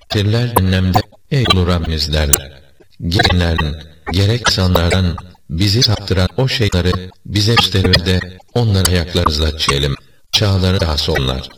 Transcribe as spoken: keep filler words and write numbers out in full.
kafirler cehennemde ey ulu Rabbimiz derler. Gelenlerden, gerek insanlardan bizi saptıran o şeyleri bize gösterir de onları ayaklarımızla çiğneyelim. Çağları dahası onlar.